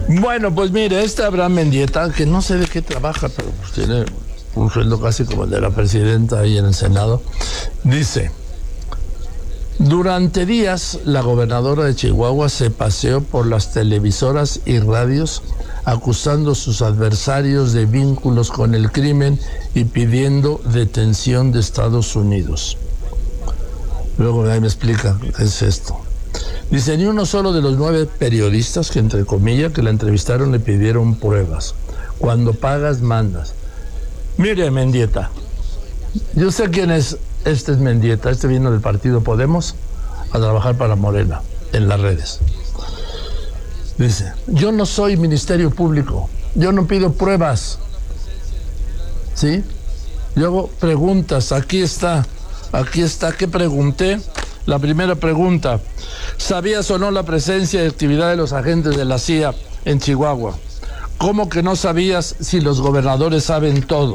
Bueno, pues mire, este Abraham Mendieta, que no sé de qué trabaja, pero pues tiene un sueldo casi como el de la presidenta ahí en el Senado, dice: durante días, la gobernadora de Chihuahua se paseó por las televisoras y radios acusando a sus adversarios de vínculos con el crimen y pidiendo detención de Estados Unidos. Luego ahí me explica qué es esto. Dice: ni uno solo de los 9 periodistas que, entre comillas, que la entrevistaron le pidieron pruebas. Cuando pagas, mandas. Mire, Mendieta, yo sé quién es. Este es Mendieta, este vino del partido Podemos a trabajar para Morena en las redes. Dice: yo no soy Ministerio Público, yo no pido pruebas, ¿sí? Yo hago preguntas, aquí está, ¿qué pregunté? La primera pregunta: ¿sabías o no la presencia y actividad de los agentes de la CIA en Chihuahua? ¿Cómo que no sabías si los gobernadores saben todo?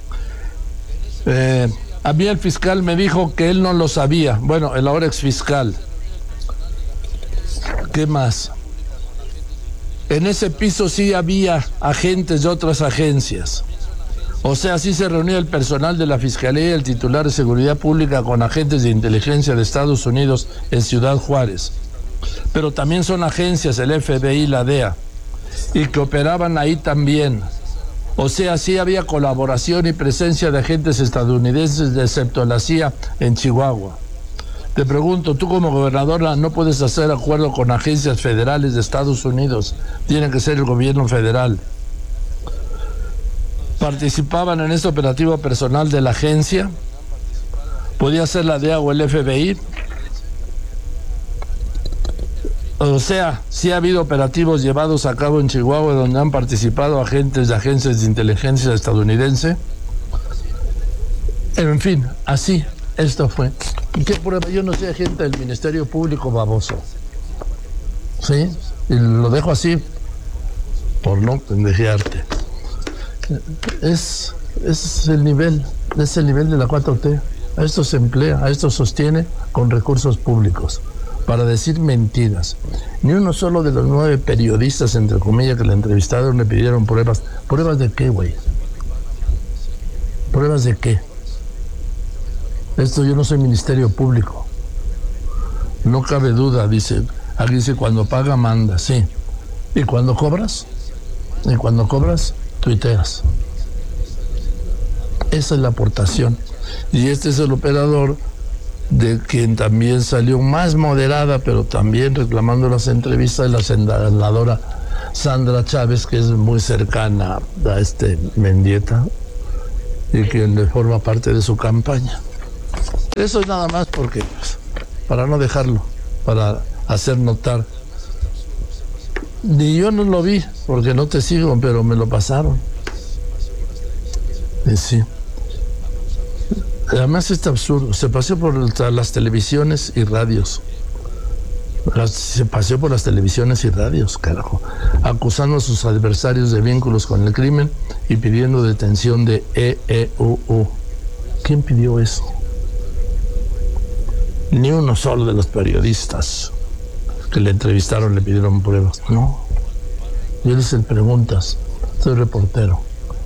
A mí el fiscal me dijo que él no lo sabía. Bueno, el ahora exfiscal. ¿Qué más? En ese piso sí había agentes de otras agencias. O sea, sí se reunía el personal de la Fiscalía y el titular de Seguridad Pública con agentes de inteligencia de Estados Unidos en Ciudad Juárez. Pero también son agencias, el FBI y la DEA, y que operaban ahí también. O sea, sí había colaboración y presencia de agentes estadounidenses, excepto la CIA, en Chihuahua. Te pregunto, tú como gobernadora no puedes hacer acuerdo con agencias federales de Estados Unidos. Tiene que ser el gobierno federal. ¿Participaban en este operativo personal de la agencia? ¿Podía ser la DEA o el FBI? O sea, sí ha habido operativos llevados a cabo en Chihuahua donde han participado agentes de agencias de inteligencia estadounidense. En fin, así, esto fue. ¿Qué prueba? Yo no soy agente del Ministerio Público, baboso. ¿Sí? Y lo dejo así, por no pendejearte. Es el nivel de la 4T. A esto se emplea, a esto sostiene con recursos públicos, para decir mentiras. Ni uno solo de los 9 periodistas, entre comillas, que la entrevistaron le pidieron pruebas. ¿Pruebas de qué, güey? ¿Pruebas de qué? Yo no soy Ministerio Público. No cabe duda, dice. Aquí dice: cuando paga, manda, sí. ¿Y cuando cobras? Y cuando cobras, tuiteas. Esa es la aportación. Y este es el operador de quien también salió más moderada, pero también reclamando las entrevistas de la senadora Sandra Chávez, que es muy cercana a este Mendieta y quien le forma parte de su campaña. Eso es nada más porque, pues, para no dejarlo, para hacer notar. Ni yo no lo vi, porque no te sigo, pero me lo pasaron. Y sí. Además, este absurdo. Se paseó por las televisiones y radios. Se paseó por las televisiones y radios, carajo. Acusando a sus adversarios de vínculos con el crimen y pidiendo detención de EEUU. ¿Quién pidió eso? Ni uno solo de los periodistas que le entrevistaron le pidieron pruebas. No. Yo les hice preguntas. Soy reportero.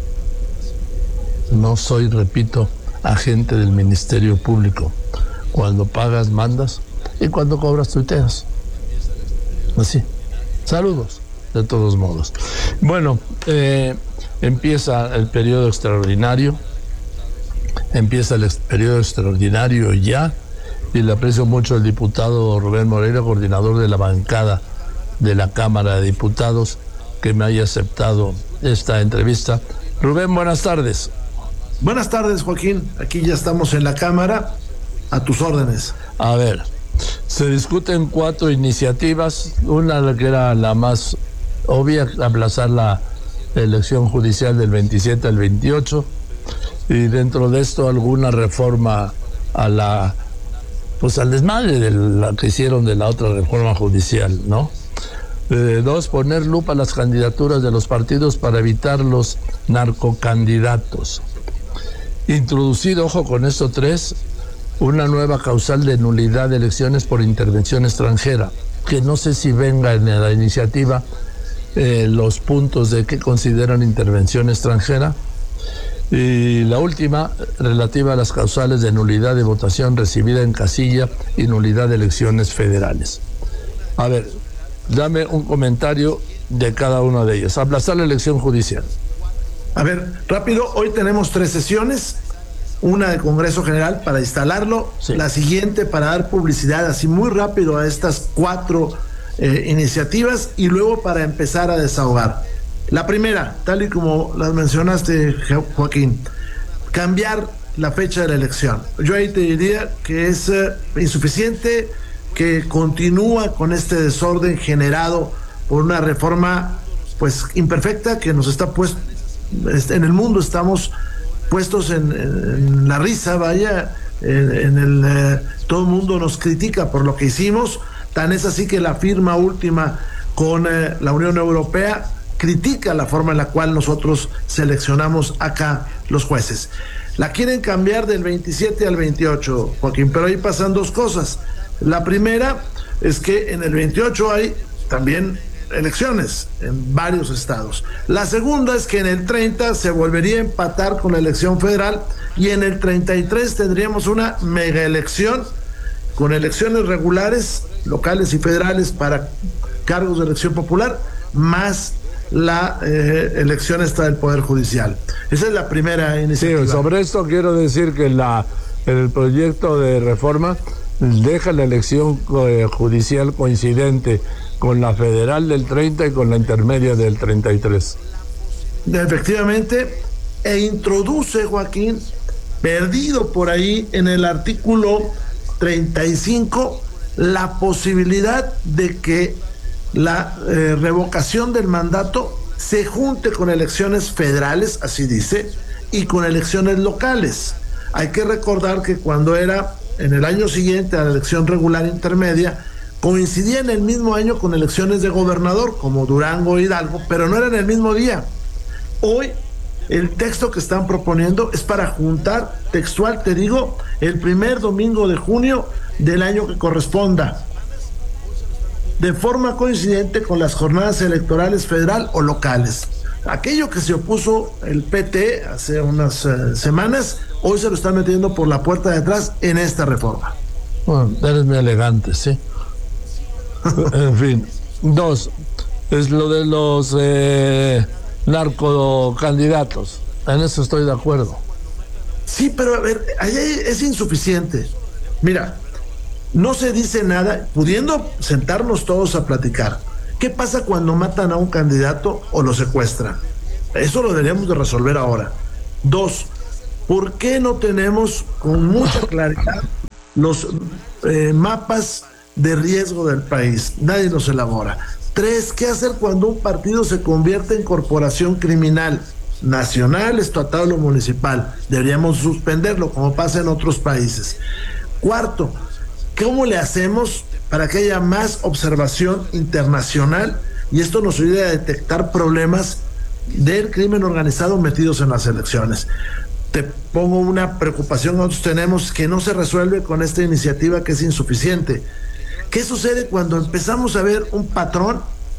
No soy, repito, agente del Ministerio Público. Cuando pagas, mandas, y cuando cobras, tuiteas. Así. Saludos, de todos modos. Bueno, empieza el periodo extraordinario. Empieza el periodo extraordinario ya, y le aprecio mucho al diputado Rubén Moreira, coordinador de la bancada de la Cámara de Diputados, que me haya aceptado esta entrevista. Rubén, buenas tardes. Buenas tardes, Joaquín. Aquí ya estamos en la Cámara, a tus órdenes. A ver, se discuten 4 iniciativas. Una que era la más obvia, aplazar la elección judicial del 27 al 28, y dentro de esto alguna reforma al desmadre de la que hicieron de la otra reforma judicial, ¿no? 2, poner lupa a las candidaturas de los partidos para evitar los narcocandidatos. Introducir, ojo con esto, 3, una nueva causal de nulidad de elecciones por intervención extranjera, que no sé si venga en la iniciativa, los puntos de qué consideran intervención extranjera. Y la última, relativa a las causales de nulidad de votación recibida en casilla y nulidad de elecciones federales. A ver, dame un comentario de cada una de ellas. Aplazar la elección judicial. A ver, rápido, hoy tenemos 3 sesiones, una de Congreso General para instalarlo, sí. La siguiente para dar publicidad así muy rápido a estas 4 iniciativas y luego para empezar a desahogar. La primera, tal y como las mencionaste, Joaquín, cambiar la fecha de la elección. Yo ahí te diría que es insuficiente, que continúa con este desorden generado por una reforma pues imperfecta que nos está puesto en el mundo. Estamos puestos en la risa, vaya, todo el mundo nos critica por lo que hicimos. Tan es así que la firma última con la Unión Europea critica la forma en la cual nosotros seleccionamos acá los jueces. La quieren cambiar del 27 al 28, Joaquín, pero ahí pasan 2 cosas. La primera es que en el 28 hay también elecciones en varios estados. La segunda es que en el 30 se volvería a empatar con la elección federal y en el 33 tendríamos una mega elección con elecciones regulares, locales y federales para cargos de elección popular, más la elección esta del Poder Judicial. Esa es la primera iniciativa. Sí, sobre esto quiero decir que el proyecto de reforma deja la elección judicial coincidente con la federal del 30 y con la intermedia del 33. Efectivamente, e introduce, Joaquín, perdido por ahí en el artículo 35, la posibilidad de que la revocación del mandato se junte con elecciones federales, así dice, y con elecciones locales. Hay que recordar que cuando era en el año siguiente a la elección regular intermedia, coincidía en el mismo año con elecciones de gobernador, como Durango e Hidalgo, pero no era en el mismo día. Hoy, el texto que están proponiendo es para juntar, textual te digo, el primer domingo de junio del año que corresponda, de forma coincidente con las jornadas electorales federal o locales. Aquello que se opuso el PT hace unas semanas, hoy se lo están metiendo por la puerta de atrás en esta reforma. Bueno, eres muy elegante, sí. En fin. 2, es lo de los narcocandidatos. En eso estoy de acuerdo. Sí, pero a ver, ahí es insuficiente. Mira, no se dice nada, pudiendo sentarnos todos a platicar. ¿Qué pasa cuando matan a un candidato o lo secuestran? Eso lo deberíamos de resolver ahora. 2, ¿por qué no tenemos con mucha claridad los mapas de riesgo del país? Nadie los elabora. 3, ¿qué hacer cuando un partido se convierte en corporación criminal? Nacional, estatal o municipal. Deberíamos suspenderlo, como pasa en otros países. 4, ¿cómo le hacemos para que haya más observación internacional y esto nos ayude a detectar problemas del crimen organizado metidos en las elecciones? Te pongo una preocupación que nosotros tenemos que no se resuelve con esta iniciativa, que es insuficiente. ¿Qué sucede cuando empezamos a ver un patrón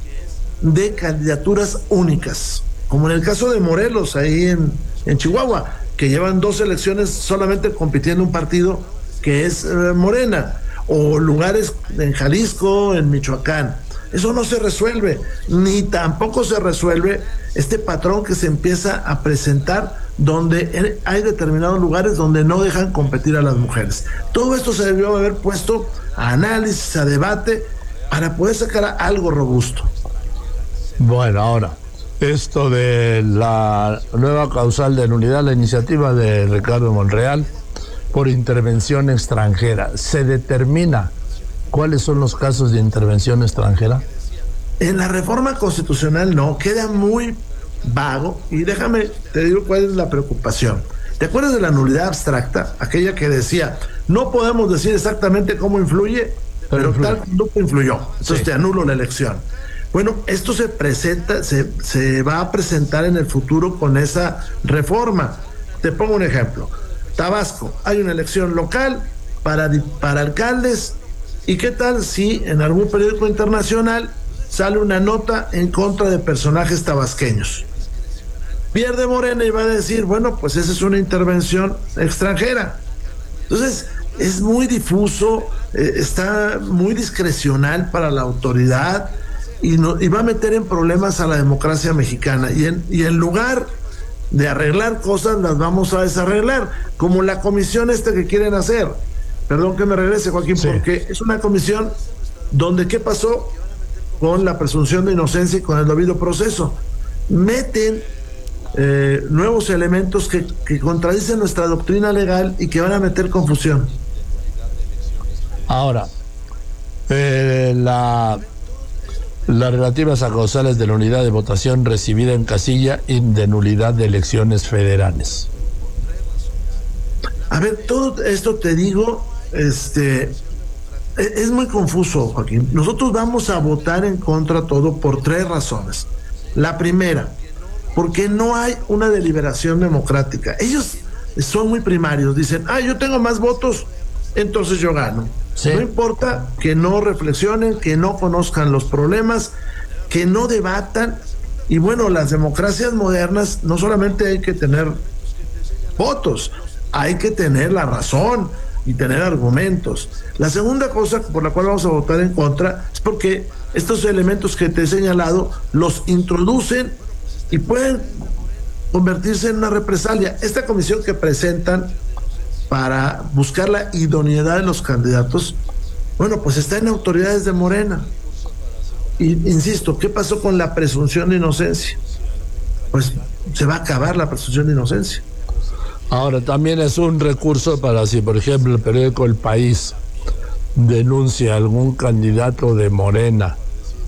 de candidaturas únicas? Como en el caso de Morelos, ahí en Chihuahua, que llevan 2 elecciones solamente compitiendo un partido que es Morena, o lugares en Jalisco, en Michoacán. Eso no se resuelve, ni tampoco se resuelve este patrón que se empieza a presentar, donde hay determinados lugares donde no dejan competir a las mujeres. Todo esto se debió haber puesto a análisis, a debate, para poder sacar algo robusto. Bueno, ahora, esto de la nueva causal de nulidad, la iniciativa de Ricardo Monreal, por intervención extranjera, ¿se determina cuáles son los casos de intervención extranjera? En la reforma constitucional no, queda muy vago, y déjame, te digo cuál es la preocupación. ¿Te acuerdas de la nulidad abstracta? Aquella que decía, no podemos decir exactamente cómo influye, pero tal conducta influyó, entonces sí, te anulo la elección. Bueno, esto se presenta, se va a presentar en el futuro con esa reforma. Te pongo un ejemplo. Tabasco, hay una elección local para alcaldes, y qué tal si en algún periódico internacional sale una nota en contra de personajes tabasqueños. Pierde Morena y va a decir, bueno, pues esa es una intervención extranjera. Entonces, es muy difuso, está muy discrecional para la autoridad y va a meter en problemas a la democracia mexicana. Y en lugar de arreglar cosas, las vamos a desarreglar, como la comisión que quieren hacer. Perdón que me regrese, Joaquín, sí, porque es una comisión donde ¿qué pasó con la presunción de inocencia y con el debido proceso? Meten nuevos elementos que contradicen nuestra doctrina legal y que van a meter confusión. Ahora, las relativas a causales de la unidad de votación recibida en casilla y de nulidad de elecciones federales. A ver, todo esto te digo, es muy confuso, Joaquín. Nosotros vamos a votar en contra todo por 3 razones. La primera, porque no hay una deliberación democrática. Ellos son muy primarios, dicen, yo tengo más votos, entonces yo gano. Sí. No importa que no reflexionen, que no conozcan los problemas, que no debatan. Y bueno, las democracias modernas no solamente hay que tener votos, hay que tener la razón y tener argumentos. La segunda cosa por la cual vamos a votar en contra es porque estos elementos que te he señalado los introducen y pueden convertirse en una represalia. Esta comisión que presentan para buscar la idoneidad de los candidatos, bueno, pues está en autoridades de Morena. Y insisto, ¿qué pasó con la presunción de inocencia? Pues se va a acabar la presunción de inocencia. Ahora, también es un recurso para si, por ejemplo, el periódico El País denuncia a algún candidato de Morena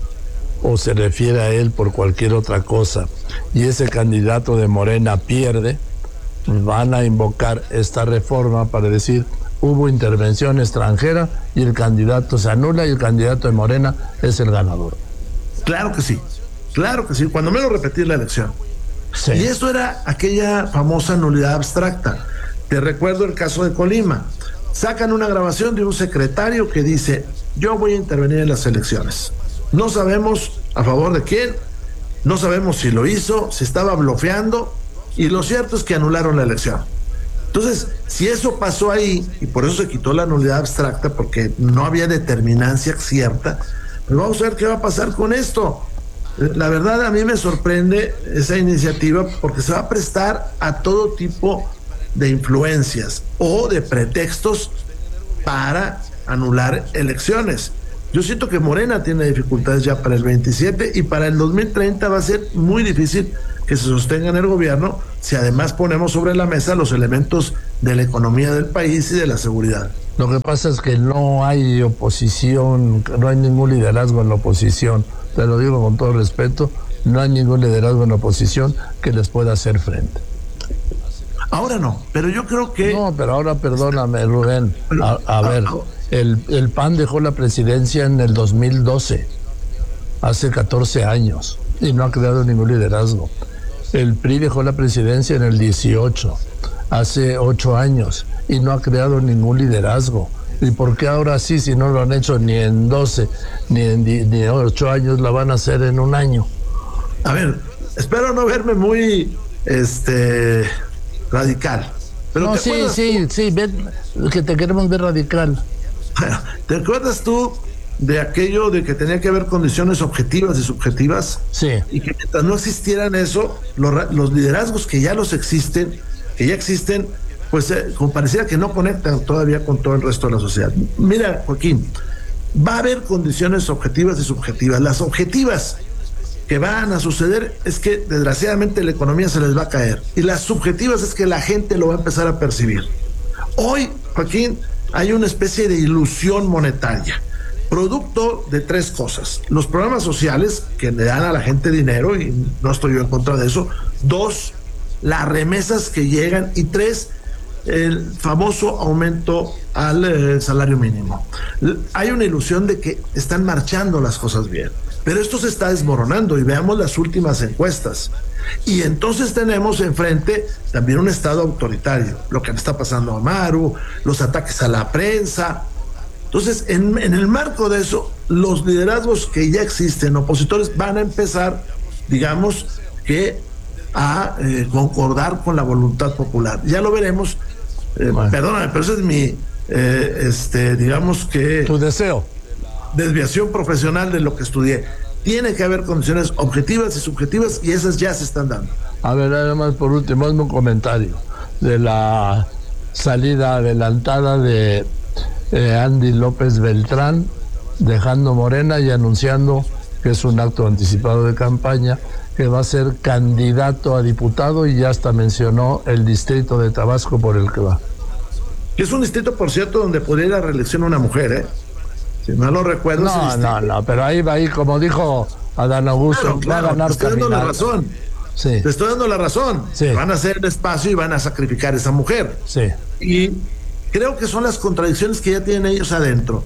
o se refiere a él por cualquier otra cosa y ese candidato de Morena pierde, van a invocar esta reforma para decir hubo intervención extranjera y el candidato se anula y el candidato de Morena es el ganador. Claro que sí, cuando menos repetir la elección. Sí. Y eso era aquella famosa nulidad abstracta. Te recuerdo el caso de Colima. Sacan una grabación de un secretario que dice, yo voy a intervenir en las elecciones. No sabemos a favor de quién, no sabemos si lo hizo, si estaba blofeando, y lo cierto es que anularon la elección. Entonces, si eso pasó ahí, y por eso se quitó la nulidad abstracta, porque no había determinancia cierta, pues vamos a ver qué va a pasar con esto. La verdad, a mí me sorprende esa iniciativa porque se va a prestar a todo tipo de influencias o de pretextos para anular elecciones. Yo siento que Morena tiene dificultades ya para el 27 y para el 2030 va a ser muy difícil que se sostenga en el gobierno si además ponemos sobre la mesa los elementos de la economía del país y de la seguridad. Lo que pasa es que no hay oposición, no hay ningún liderazgo en la oposición. Te lo digo con todo respeto, no hay ningún liderazgo en la oposición que les pueda hacer frente. Ahora no, pero yo creo que... No, pero ahora perdóname, Rubén. A ver, el PAN dejó la presidencia en el 2012, hace 14 años, y no ha creado ningún liderazgo. El PRI dejó la presidencia en el 18, hace 8 años, y no ha creado ningún liderazgo. ¿Y por qué ahora sí, si no lo han hecho ni en 12, ni en 8 años, la van a hacer en un año? A ver, espero no verme muy radical. Pero no, sí, ven, que te queremos ver radical. Bueno, ¿te acuerdas tú de aquello de que tenía que haber condiciones objetivas y subjetivas? Sí. Y que mientras no existieran eso, los liderazgos que ya existen, pues como pareciera que no conectan todavía con todo el resto de la sociedad. Mira, Joaquín, va a haber condiciones objetivas y subjetivas. Las objetivas que van a suceder es que desgraciadamente la economía se les va a caer, y las subjetivas es que la gente lo va a empezar a percibir. Hoy, Joaquín, hay una especie de ilusión monetaria, producto de 3 cosas: los programas sociales que le dan a la gente dinero, y no estoy yo en contra de eso; 2, las remesas que llegan; y 3, el famoso aumento al salario mínimo. Hay una ilusión de que están marchando las cosas bien, pero esto se está desmoronando, y veamos las últimas encuestas. Y entonces tenemos enfrente también un estado autoritario, lo que le está pasando a Maru, los ataques a la prensa. Entonces, en el marco de eso, los liderazgos que ya existen, opositores, van a empezar, digamos, que a concordar con la voluntad popular. Ya lo veremos. Bueno. Perdóname, pero ese es mi, digamos que... Tu deseo. Desviación profesional de lo que estudié. Tiene que haber condiciones objetivas y subjetivas y esas ya se están dando. A ver, además, por último, hazme un comentario de la salida adelantada de Andy López Beltrán, dejando Morena y anunciando que es un acto anticipado de campaña, que va a ser candidato a diputado y ya hasta mencionó el distrito de Tabasco por el que va. Que es un distrito, por cierto, donde podría ir a reelección una mujer, ¿eh? Si no lo recuerdo. No, pero ahí va, como dijo Adán Augusto, claro, va a ganar. Te estoy dando la razón. Sí. Te estoy dando la razón. Sí. Van a hacer el espacio y van a sacrificar a esa mujer. Sí. Y creo que son las contradicciones que ya tienen ellos adentro.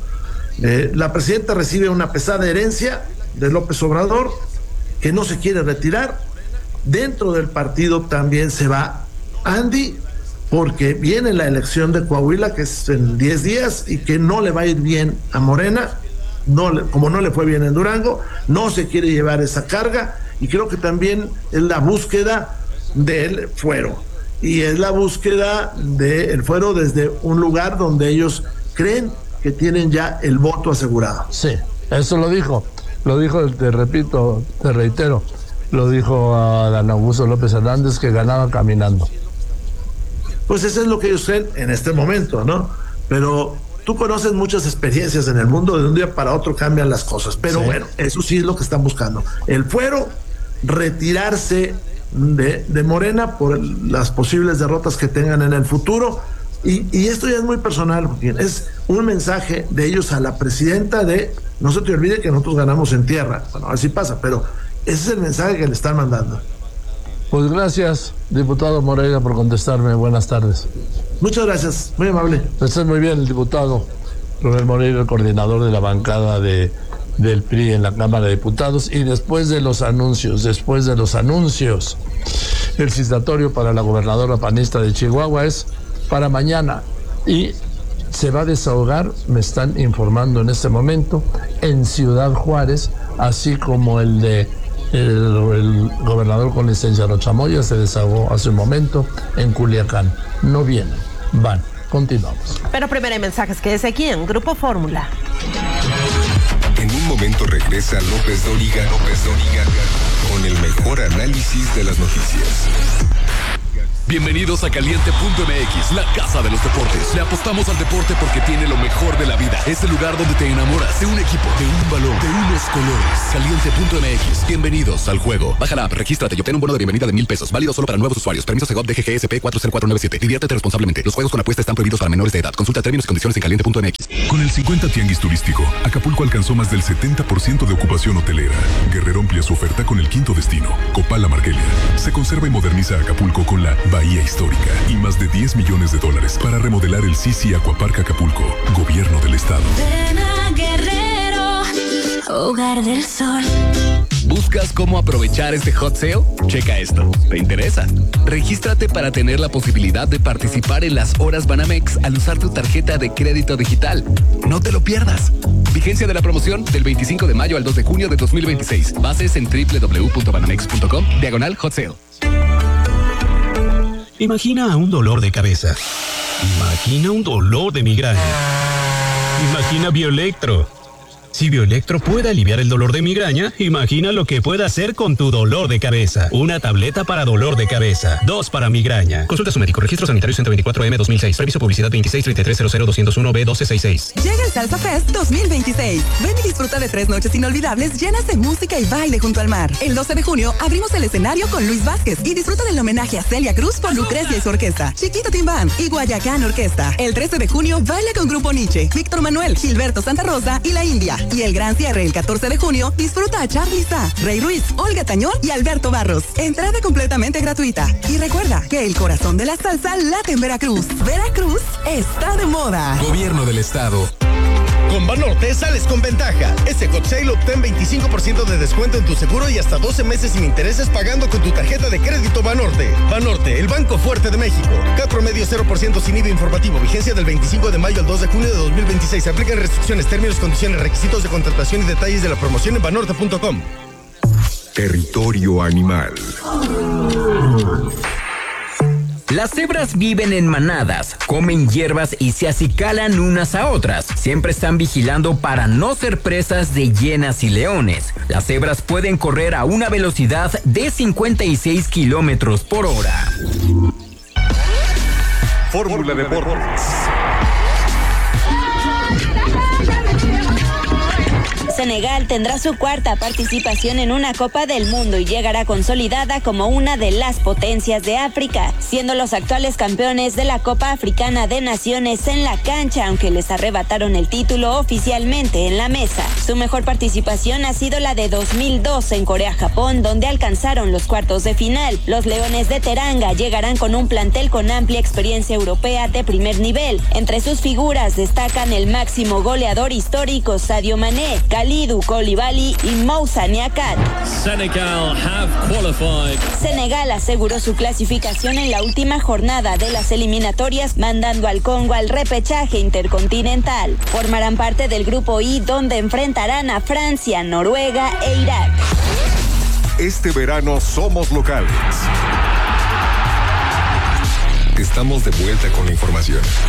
La presidenta recibe una pesada herencia de López Obrador, que no se quiere retirar. Dentro del partido también se va Andy, porque viene la elección de Coahuila, que es en 10 días, y que no le va a ir bien a Morena, como no le fue bien en Durango, no se quiere llevar esa carga, y creo que también es la búsqueda del fuero, y es la búsqueda del fuero desde un lugar donde ellos creen que tienen ya el voto asegurado. Sí, eso lo dijo, te repito, te reitero, lo dijo a Adán Augusto López Hernández, que ganaba caminando. Pues eso es lo que ellos creen en este momento, ¿no? Pero tú conoces muchas experiencias en el mundo, de un día para otro cambian las cosas, pero sí. Bueno, eso sí es lo que están buscando. El fuero, retirarse de Morena por las posibles derrotas que tengan en el futuro, y esto ya es muy personal, porque es un mensaje de ellos a la presidenta de, no se te olvide que nosotros ganamos en tierra. Bueno, así pasa, pero ese es el mensaje que le están mandando. Pues gracias, diputado Moreira, por contestarme. Buenas tardes. Muchas gracias, muy amable. Está muy bien el diputado Rubén Moreira, el coordinador de la bancada del PRI en la Cámara de Diputados. Y después de los anuncios, el citatorio para la gobernadora panista de Chihuahua es para mañana. Y se va a desahogar, me están informando en este momento, en Ciudad Juárez, así como el gobernador con licencia Rochamoya se desahogó hace un momento en Culiacán. No vienen, van. Continuamos. Pero primero hay mensajes. Quédese aquí en Grupo Fórmula. En un momento regresa López Dóriga con el mejor análisis de las noticias. Bienvenidos a Caliente.mx, la casa de los deportes. Le apostamos al deporte porque tiene lo mejor de la vida. Es el lugar donde te enamoras de un equipo, de un balón, de unos colores. Caliente.mx. Bienvenidos al juego. Baja la app, regístrate y obtén un bono de bienvenida de $1,000. Válido solo para nuevos usuarios. Permiso Segov DGGSP 40497. Diviértete responsablemente. Los juegos con apuesta están prohibidos para menores de edad. Consulta términos y condiciones en Caliente.mx. Con el 50 Tianguis Turístico, Acapulco alcanzó más del 70% de ocupación hotelera. Guerrero amplía su oferta con el quinto destino, Copala Marquelia. Se conserva y moderniza Acapulco con la Bahía Histórica y más de $10 millones para remodelar el Sisi Aquapark Acapulco. Gobierno del Estado. Ven a Guerrero, hogar del sol. ¿Buscas cómo aprovechar este hot sale? Checa esto. ¿Te interesa? Regístrate para tener la posibilidad de participar en las horas Banamex al usar tu tarjeta de crédito digital. No te lo pierdas. Vigencia de la promoción del 25 de mayo al 2 de junio de 2026. Bases en www.banamex.com/hot sale. Imagina un dolor de cabeza. Imagina un dolor de migraña. Imagina Bioelectro. Si Bioelectro puede aliviar el dolor de migraña, imagina lo que puede hacer con tu dolor de cabeza. Una tableta para dolor de cabeza, 2 para migraña. Consulta a su médico. Registro sanitario 124M 2006. Previso publicidad 2633000201B1266. Llega el Salsa Fest 2026. Ven y disfruta de 3 noches inolvidables llenas de música y baile junto al mar. El 12 de junio abrimos el escenario con Luis Vázquez y disfruta del homenaje a Celia Cruz por Lucrecia y su orquesta, Chiquito Timbán y Guayacán Orquesta. El 13 de junio baila con Grupo Nietzsche, Víctor Manuel, Gilberto Santa Rosa y La India. Y el gran cierre el 14 de junio, disfruta a Charly Sá, Rey Ruiz, Olga Tañón y Alberto Barros. Entrada completamente gratuita. Y recuerda que el corazón de la salsa late en Veracruz. Veracruz está de moda. Gobierno del Estado. Con Banorte sales con ventaja. Este Hot Sale obtén 25% de descuento en tu seguro y hasta 12 meses sin intereses pagando con tu tarjeta de crédito Banorte. Banorte, el banco fuerte de México. CAT promedio 0% sin IVA informativo. Vigencia del 25 de mayo al 2 de junio de 2026. Se aplican restricciones, términos, condiciones, requisitos de contratación y detalles de la promoción en banorte.com. Territorio animal. Las cebras viven en manadas, comen hierbas y se acicalan unas a otras. Siempre están vigilando para no ser presas de hienas y leones. Las cebras pueden correr a una velocidad de 56 kilómetros por hora. Fórmula Deportes. Senegal tendrá su cuarta participación en una Copa del Mundo y llegará consolidada como una de las potencias de África, siendo los actuales campeones de la Copa Africana de Naciones en la cancha, aunque les arrebataron el título oficialmente en la mesa. Su mejor participación ha sido la de 2002 en Corea-Japón, donde alcanzaron los cuartos de final. Los Leones de Teranga llegarán con un plantel con amplia experiencia europea de primer nivel. Entre sus figuras destacan el máximo goleador histórico Sadio Mané, Kalidou Koulibaly y Moussa Niakat. Senegal aseguró su clasificación en la última jornada de las eliminatorias, mandando al Congo al repechaje intercontinental. Formarán parte del grupo I, donde enfrentarán a Francia, Noruega e Irak. Este verano somos locales. Estamos de vuelta con la información.